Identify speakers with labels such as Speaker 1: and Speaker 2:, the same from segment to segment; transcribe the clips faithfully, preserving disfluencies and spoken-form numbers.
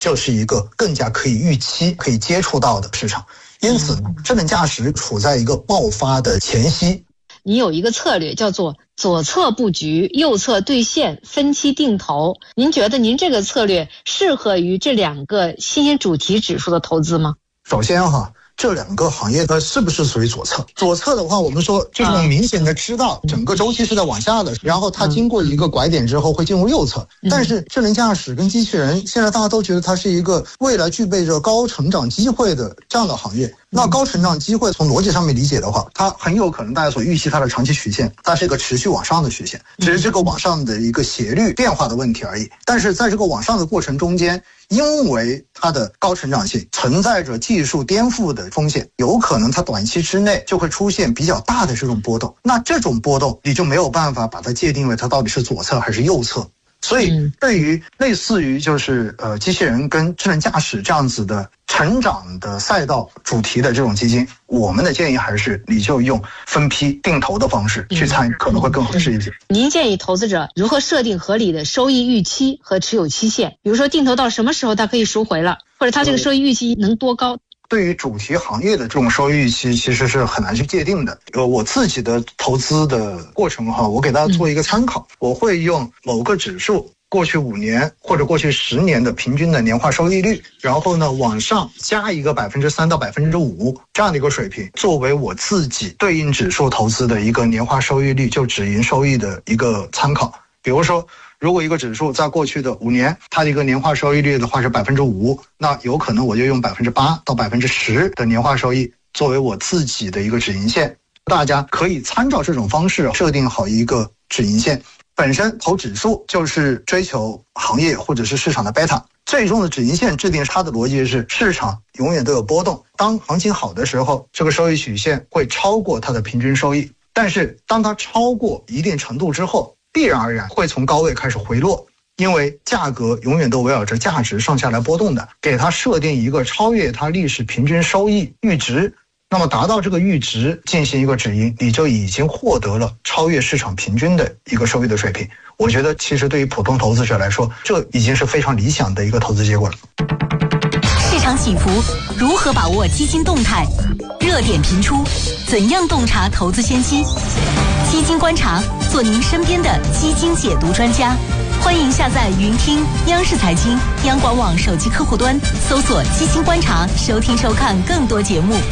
Speaker 1: 就是一个更加可以预期、可以接触到的市场。因此，智能驾驶处在一个爆发的前夕。
Speaker 2: 你有一个策略叫做左侧布局，右侧兑现，分期定投。您觉得您这个策略适合于这两个新兴主题指数的投资吗？
Speaker 1: 首先哈，这两个行业呃是不是属于左侧？左侧的话，我们说这种明显的知道整个周期是在往下的，然后它经过一个拐点之后会进入右侧。但是智能驾驶跟机器人，现在大家都觉得它是一个未来具备着高成长机会的这样的行业。那高成长机会从逻辑上面理解的话，它很有可能大家所预期它的长期曲线，它是一个持续往上的曲线，只是这个往上的一个斜率变化的问题而已。但是在这个往上的过程中间，因为它的高成长性存在着技术颠覆的风险，有可能它短期之内就会出现比较大的这种波动。那这种波动你就没有办法把它界定为它到底是左侧还是右侧。所以对于类似于就是呃机器人跟智能驾驶这样子的成长的赛道主题的这种基金，我们的建议还是你就用分批定投的方式去参与，可能会更合适一些。
Speaker 2: 您建议投资者如何设定合理的收益预期和持有期限？比如说定投到什么时候它可以赎回了，或者它这个收益预期能多高？
Speaker 1: 对于主题行业的这种收益预期其实是很难去界定的。呃，我自己的投资的过程哈，我给大家做一个参考，我会用某个指数过去五年或者过去十年的平均的年化收益率，然后呢往上加一个百分之三到百分之五这样的一个水平，作为我自己对应指数投资的一个年化收益率就止盈收益的一个参考。比如说，如果一个指数在过去的五年，它的一个年化收益率的话是百分之五，那有可能我就用百分之八到百分之十的年化收益作为我自己的一个止盈线。大家可以参照这种方式设定好一个止盈线。本身投指数就是追求行业或者是市场的贝塔，最终的止盈线制定它的逻辑是市场永远都有波动，当行情好的时候，这个收益曲线会超过它的平均收益，但是当它超过一定程度之后，必然而然会从高位开始回落，因为价格永远都围绕着价值上下来波动的，给它设定一个超越它历史平均收益阈值，那么达到这个阈值进行一个止盈，你就已经获得了超越市场平均的一个收益的水平。我觉得其实对于普通投资者来说，这已经是非常理想的一个投资结果了。
Speaker 3: 市场起伏，如何把握基金动态？热点频出，怎样洞察投资先机？基金观察，做您身边的基金解读专家。欢迎下载云听央视财经、央广网手机客户端，搜索基金观察，收听收看更多节目。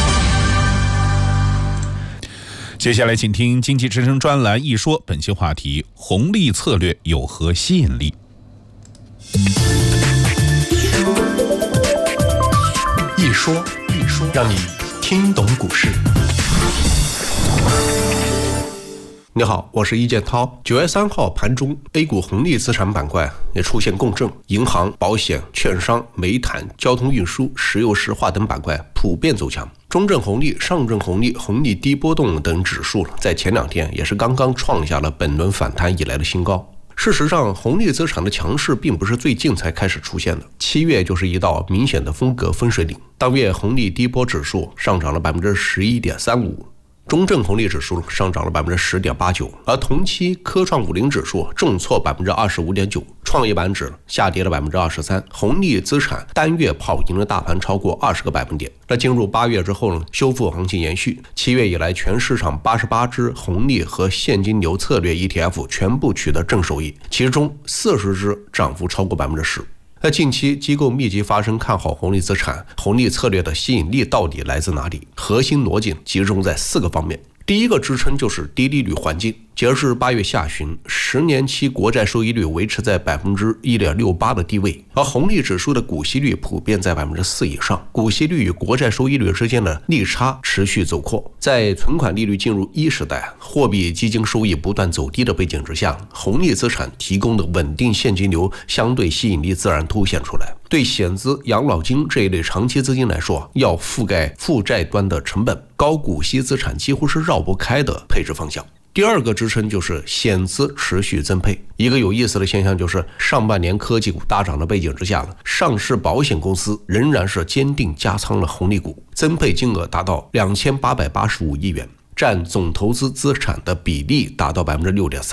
Speaker 4: 接下来请听经济之声专栏一说，本期话题：红利策略有何吸引力？
Speaker 5: 一说一说，让你听懂股市。你好，我是易建涛。九月三号盘中 ，A 股红利资产板块也出现共振，银行、保险、券商、煤炭、交通运输、石油石化等板块普遍走强。中证红利、上证红利、红利低波动等指数在前两天也是刚刚创下了本轮反弹以来的新高。事实上，红利资产的强势并不是最近才开始出现的，七月就是一道明显的风格分水岭。当月红利低波指数上涨了百分之十一点三五。中证红利指数上涨了百分之十点八九，而同期科创五零指数重挫百分之二十五点九，创业板指下跌了百分之二十三，红利资产单月跑赢了大盘超过二十个百分点。那进入八月之后呢，修复行情延续，七月以来全市场八十八只红利和现金流策略 E T F 全部取得正收益，其中四十只涨幅超过百分之十。那近期机构密集发声看好红利资产，红利策略的吸引力到底来自哪里？核心逻辑集中在四个方面。第一个支撑就是低利率环境。截至八月下旬，十年期国债收益率维持在百分之一点六八的低位，而红利指数的股息率普遍在百分之四以上，股息率与国债收益率之间的利差持续走扩。在存款利率进入一时代，货币基金收益不断走低的背景之下，红利资产提供的稳定现金流相对吸引力自然凸显出来。对险资、养老金这一类长期资金来说，要覆盖负债端的成本，高股息资产几乎是绕不开的配置方向。第二个支撑就是险资持续增配。一个有意思的现象就是，上半年科技股大涨的背景之下，上市保险公司仍然是坚定加仓了红利股，增配金额达到两千八百八十五亿元，占总投资资产的比例达到百分之六点三。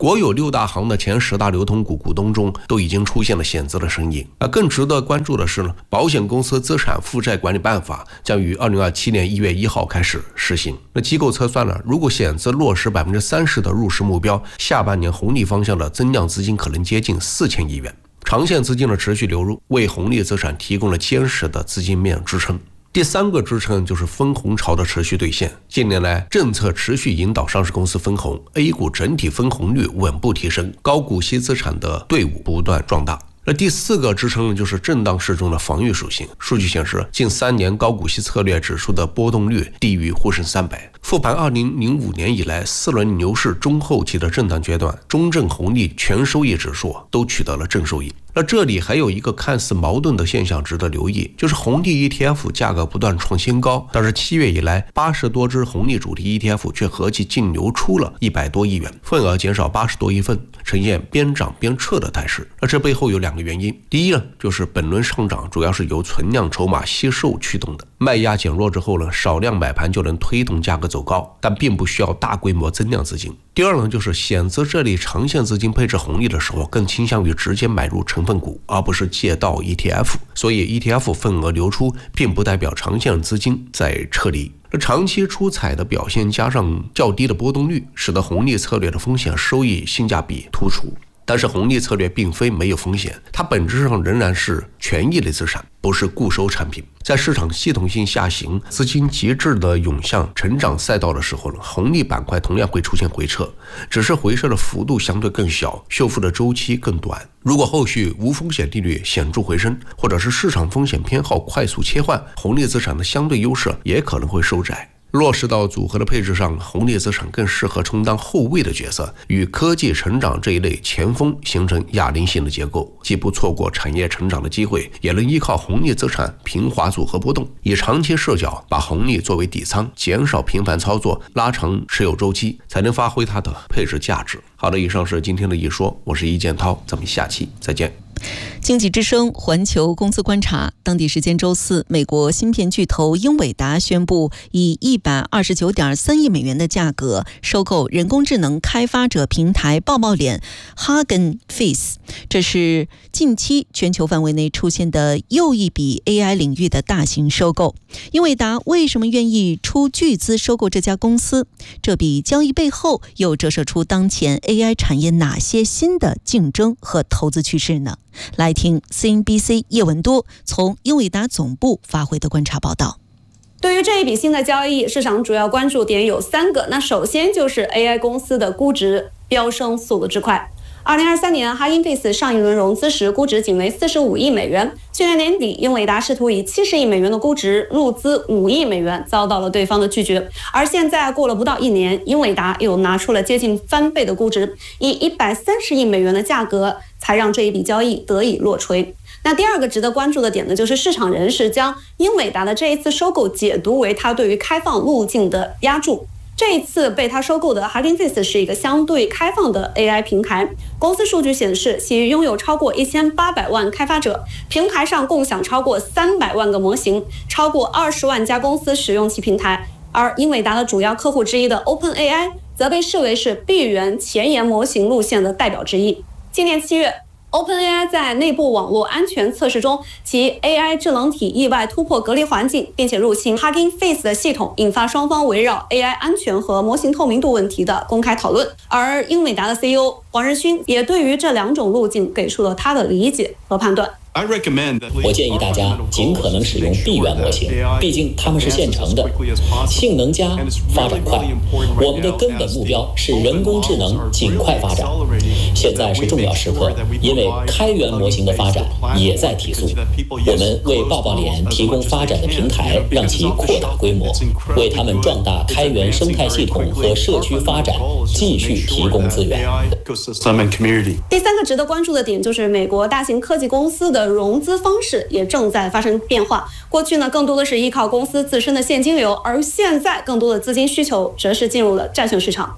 Speaker 5: 国有六大行的前十大流通股股东中都已经出现了险资的身影。而更值得关注的是呢，保险公司资产负债管理办法将于二零二七年一月一号开始实行。那机构测算了，如果险资落实百分之三十的入市目标，下半年红利方向的增量资金可能接近四千亿元。长线资金的持续流入，为红利资产提供了坚实的资金面支撑。第三个支撑就是分红潮的持续兑现。近年来，政策持续引导上市公司分红 ，A 股整体分红率稳步提升，高股息资产的队伍不断壮大。那第四个支撑呢，就是震荡市中的防御属性。数据显示，近三年高股息策略指数的波动率低于沪深三百。复盘二零零五年以来四轮牛市中后期的震荡阶段，中证红利全收益指数都取得了正收益。那这里还有一个看似矛盾的现象值得留意，就是红利 E T F 价格不断创新高，但是七月以来八十多只红利主题 E T F 却合计净流出了一百多亿元，份额减少八十多亿份，呈现边涨边撤的态势。那这背后有两个原因，第一呢，就是本轮上涨主要是由存量筹码吸售驱动的，卖压减弱之后呢，少量买盘就能推动价格走高，但并不需要大规模增量资金。第二呢，就是险资这里长线资金配置红利的时候，更倾向于直接买入成分股，而不是借道 E T F， 所以 E T F 份额流出并不代表长线资金在撤离。长期出彩的表现加上较低的波动率，使得红利策略的风险收益性价比突出。但是红利策略并非没有风险，它本质上仍然是权益类资产，不是固收产品。在市场系统性下行，资金极致的涌向成长赛道的时候呢，红利板块同样会出现回撤，只是回撤的幅度相对更小，修复的周期更短。如果后续无风险利率显著回升，或者是市场风险偏好快速切换，红利资产的相对优势也可能会收窄。落实到组合的配置上，红利资产更适合充当后卫的角色，与科技成长这一类前锋形成哑铃型的结构，既不错过产业成长的机会，也能依靠红利资产平滑组合波动，以长期视角把红利作为底仓，减少频繁操作，拉长持有周期，才能发挥它的配置价值。好的，以上是今天的一说，我是易建涛，咱们下期再见。
Speaker 3: 经济之声环球公司观察，当地时间周四，美国芯片巨头英伟达宣布以一百二十九点三亿美元的价格收购人工智能开发者平台抱抱脸 Hugging Face， 这是近期全球范围内出现的又一笔 A I 领域的大型收购。英伟达为什么愿意出巨资收购这家公司？这笔交易背后又折射出当前 A I 产业哪些新的竞争和投资趋势呢？来听 C N B C 叶文多从英伟达总部发回的观察报道。
Speaker 6: 对于这一笔新的交易，市场主要关注点有三个。那首先就是 A I 公司的估值飙升速度之快。二零二三年 Hugging Face 上一轮融资时估值仅为四十五亿美元，去年年底英伟达试图以七十亿美元的估值入资五亿美元，遭到了对方的拒绝。而现在过了不到一年，英伟达又拿出了接近翻倍的估值，以一百三十亿美元的价格才让这一笔交易得以落锤。那第二个值得关注的点呢，就是市场人士将英伟达的这一次收购解读为它对于开放路径的压注。这一次被他收购的 Hugging Face 是一个相对开放的 A I 平台。公司数据显示，其拥有超过一千八百万开发者，平台上共享超过三百万个模型，超过二十万家公司使用其平台。而英伟达的主要客户之一的 OpenAI 则被视为是闭源前沿模型路线的代表之一。今年七月OpenAI 在内部网络安全测试中，其 A I 智能体意外突破隔离环境，并且入侵 Hugging Face 的系统，引发双方围绕 A I 安全和模型透明度问题的公开讨论。而英伟达的 C E O 黄仁勋也对于这两种路径给出了他的理解和判断。
Speaker 7: 我建议大家尽可能使用闭源模型，毕竟它们是现成的，性能佳，发展快。我们的根本目标是人工智能尽快发展。现在是重要时刻，因为开源模型的发展也在提速。我们为抱抱脸提供发展的平台，让其扩大规模，为他们壮大开源生态系统和社区发展继续提供资源。
Speaker 6: 第三个值得关注的点就是美国大型科技公司的融资方式也正在发生变化。过去呢，更多的是依靠公司自身的现金流，而现在更多的资金需求则是进入了债券市场。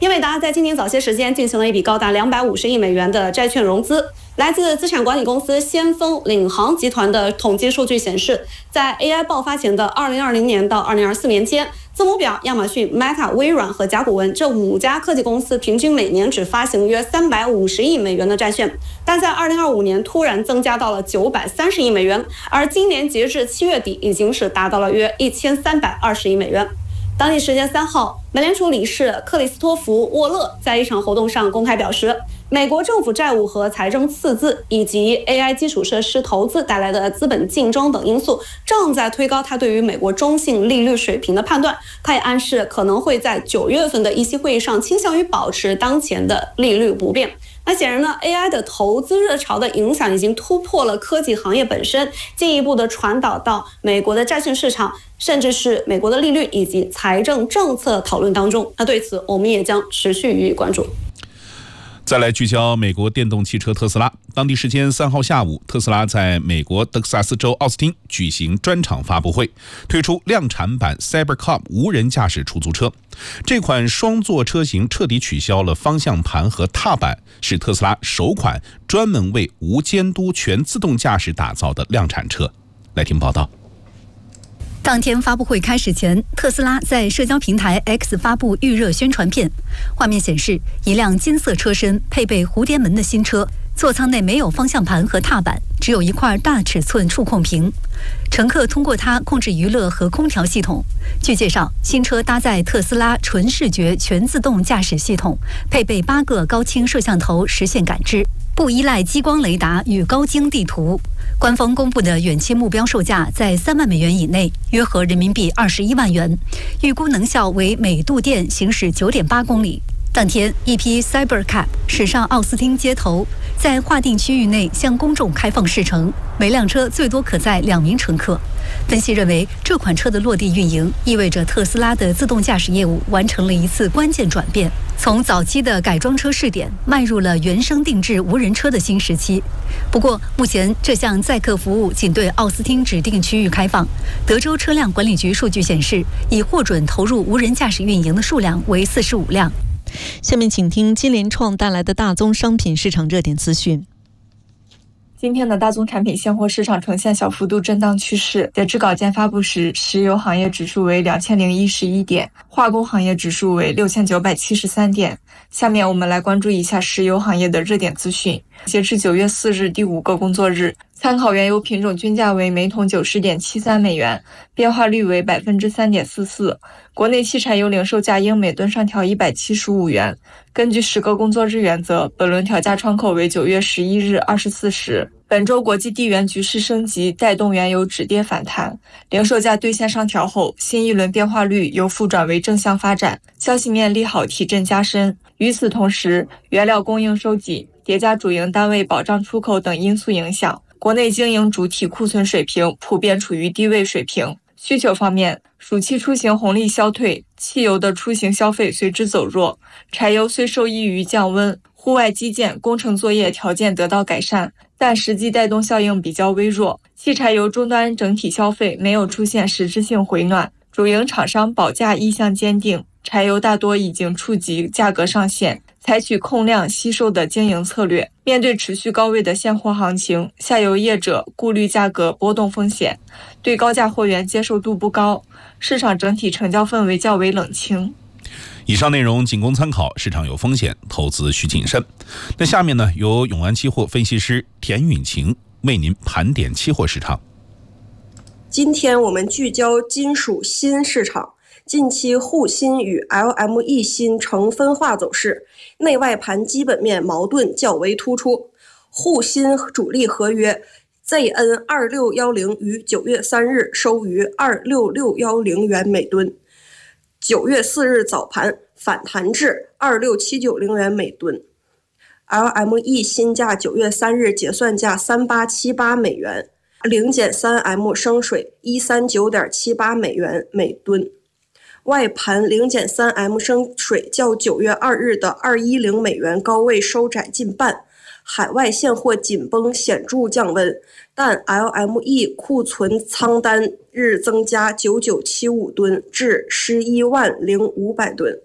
Speaker 6: 英伟达在今年早些时间进行了一笔高达两百五十亿美元的债券融资。来自资产管理公司先锋领航集团的统计数据显示，在 A I 爆发前的二零二零年到二零二四年间，字母表、亚马逊、Meta、微软和甲骨文这五家科技公司平均每年只发行约三百五十亿美元的债券，但在二零二五年突然增加到了九百三十亿美元，而今年截至七月底已经是达到了约一千三百二十亿美元。当地时间三号，美联储理事克里斯托弗·沃勒在一场活动上公开表示，美国政府债务和财政赤字以及 A I 基础设施投资带来的资本竞争等因素，正在推高他对于美国中性利率水平的判断。他也暗示可能会在九月份的议息会议上倾向于保持当前的利率不变。那显然呢 ，A I 的投资热潮的影响已经突破了科技行业本身，进一步的传导到美国的债券市场，甚至是美国的利率以及财政政策讨论当中。那对此，我们也将持续予以关注。
Speaker 4: 再来聚焦美国电动汽车特斯拉。当地时间三号下午，特斯拉在美国德克萨斯州奥斯汀举行专场发布会，推出量产版 Cybercab 无人驾驶出租车。这款双座车型彻底取消了方向盘和踏板，是特斯拉首款专门为无监督全自动驾驶打造的量产车。来听报道。
Speaker 3: 当天发布会开始前，特斯拉在社交平台 X 发布预热宣传片。画面显示，一辆金色车身、配备蝴蝶门的新车，座舱内没有方向盘和踏板，只有一块大尺寸触控屏。乘客通过它控制娱乐和空调系统。据介绍，新车搭载特斯拉纯视觉全自动驾驶系统，配备八个高清摄像头实现感知，不依赖激光雷达与高精地图。官方公布的远期目标售价在三万美元以内，约合人民币二十一万元，预估能效为每度电行驶九点八公里。当天，一批 Cybercab 驶上奥斯汀街头，在划定区域内向公众开放试乘，每辆车最多可载两名乘客。分析认为，这款车的落地运营意味着特斯拉的自动驾驶业务完成了一次关键转变，从早期的改装车试点迈入了原生定制无人车的新时期。不过，目前这项载客服务仅对奥斯汀指定区域开放。德州车辆管理局数据显示，已获准投入无人驾驶运营的数量为四十五辆。
Speaker 8: 下面请听金联创带来的大宗商品市场热点资讯。
Speaker 9: 今天的大宗产品现货市场呈现小幅度震荡趋势。截至稿件发布时，石油行业指数为两千零一十一点，化工行业指数为六千九百七十三点。下面我们来关注一下石油行业的热点资讯。截至九月四日第五个工作日，参考原油品种均价为每桶九十点七三美元，变化率为百分之三点四四。国内汽柴油零售价应每吨上调一百七十五元。根据十个工作日原则，本轮调价窗口为九月十一日二十四时。本周国际地缘局势升级，带动原油止跌反弹，零售价兑现上调后，新一轮变化率由负转为正向发展，消息面利好提振加深。与此同时，原料供应收紧、叠加主营单位保障出口等因素影响，国内经营主体库存水平普遍处于低位水平。需求方面，暑期出行红利消退，汽油的出行消费随之走弱，柴油虽受益于降温，户外基建、工程作业条件得到改善，但实际带动效应比较微弱。汽柴油终端整体消费没有出现实质性回暖，主营厂商保价意向坚定，柴油大多已经触及价格上限，采取控量惜售的经营策略。面对持续高位的现货行情，下游业者顾虑价格波动风险，对高价货源接受度不高，市场整体成交氛围较为冷清。
Speaker 4: 以上内容仅供参考，市场有风险，投资需谨慎。那下面呢，由永安期货分析师田允晴为您盘点期货市场。
Speaker 10: 今天我们聚焦金属锌市场，近期沪锌与 L M E 锌呈分化走势，内外盘基本面矛盾较为突出。沪锌主力合约 Z N 二六一零于九月三日收于二六六一零元每吨，九月四日早盘反弹至二六七九零元每吨。L M E 锌价九月三日结算价三八七八美元，零减三 M 升水一三九点七八美元每吨。外盘零减三 M 升水较九月二日的二一零美元高位收窄近半，海外现货紧绷显著降温，但 L M E 库存仓单日增加九千九百七十五吨至十一万零五百吨，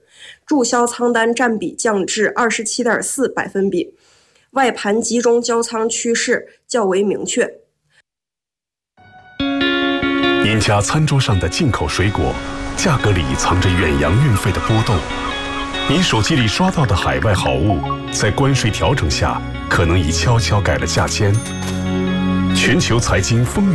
Speaker 10: 注销仓单占比降至二十七点四百分比，外盘集中交仓趋势较为明确。
Speaker 11: 您家餐桌上的进口水果，价格里藏着远洋运费的波动。您手机里刷到的海外好物，在关税调整下，可能已悄悄改了价签。全球财经风云